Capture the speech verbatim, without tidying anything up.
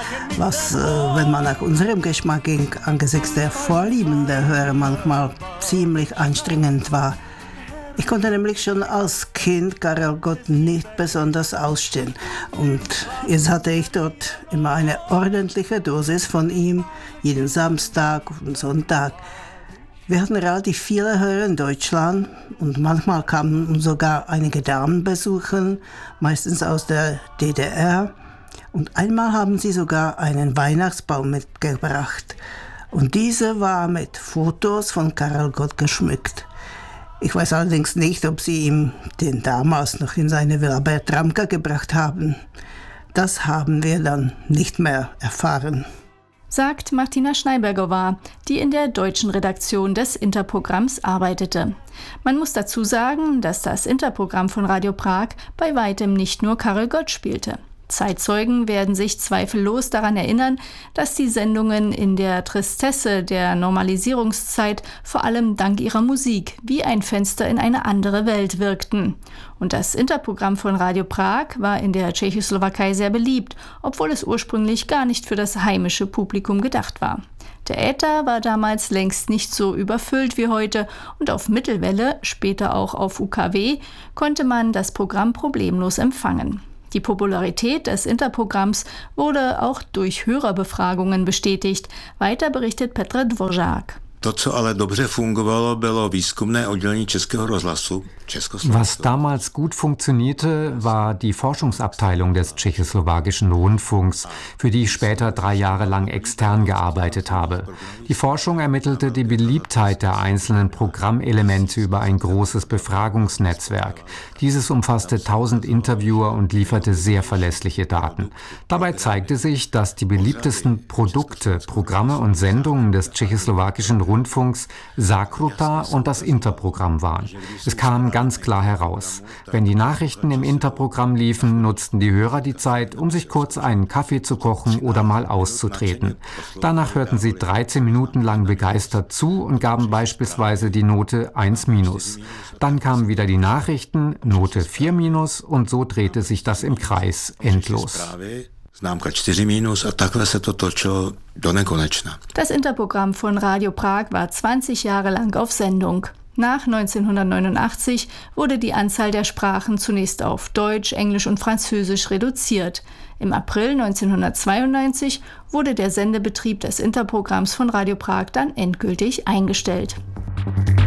was, äh, wenn man nach unserem Geschmack ging, angesichts der Vorlieben der Hörer manchmal ziemlich anstrengend war. Ich konnte nämlich schon als Kind Karel Gott nicht besonders ausstehen. Und jetzt hatte ich dort immer eine ordentliche Dosis von ihm, jeden Samstag und Sonntag. Wir hatten relativ viele Hörer in Deutschland und manchmal kamen uns sogar einige Damen besuchen, meistens aus der D D R. Und einmal haben sie sogar einen Weihnachtsbaum mitgebracht. Und dieser war mit Fotos von Karel Gott geschmückt. Ich weiß allerdings nicht, ob sie ihm den damals noch in seine Villa Bertramka gebracht haben. Das haben wir dann nicht mehr erfahren. Sagt Martina Schneiberger, die in der deutschen Redaktion des Interprogramms arbeitete. Man muss dazu sagen, dass das Interprogramm von Radio Prag bei weitem nicht nur Karel Gott spielte. Zeitzeugen werden sich zweifellos daran erinnern, dass die Sendungen in der Tristesse der Normalisierungszeit vor allem dank ihrer Musik wie ein Fenster in eine andere Welt wirkten. Und das Interprogramm von Radio Prag war in der Tschechoslowakei sehr beliebt, obwohl es ursprünglich gar nicht für das heimische Publikum gedacht war. Der Äther war damals längst nicht so überfüllt wie heute und auf Mittelwelle, später auch auf U K W, konnte man das Programm problemlos empfangen. Die Popularität des Interprogramms wurde auch durch Hörerbefragungen bestätigt. Weiter berichtet Petr Dvořák. To, co ale dobře fungovalo, bylo výzkumné oddělení Českého rozhlasu. Was damals gut funktionierte, war die Forschungsabteilung des tschechoslowakischen Rundfunks, für die ich später drei Jahre lang extern gearbeitet habe. Die Forschung ermittelte die Beliebtheit der einzelnen Programmelemente über ein großes Befragungsnetzwerk. Dieses umfasste tausend Interviewer und lieferte sehr verlässliche Daten. Dabei zeigte sich, dass die beliebtesten Produkte, Programme und Sendungen des tschechoslowakischen Rundfunks Sakruta und das Interprogramm waren. Es kam ganz klar heraus. Wenn die Nachrichten im Interprogramm liefen, nutzten die Hörer die Zeit, um sich kurz einen Kaffee zu kochen oder mal auszutreten. Danach hörten sie dreizehn Minuten lang begeistert zu und gaben beispielsweise die Note eins minus. Dann kamen wieder die Nachrichten, Note vier minus, und so drehte sich das im Kreis endlos. Das Interprogramm von Radio Prag war zwanzig Jahre lang auf Sendung. Nach neunzehnhundertneunundachtzig wurde die Anzahl der Sprachen zunächst auf Deutsch, Englisch und Französisch reduziert. Im April neunzehnhundertzweiundneunzig wurde der Sendebetrieb des Interprogramms von Radio Prag dann endgültig eingestellt.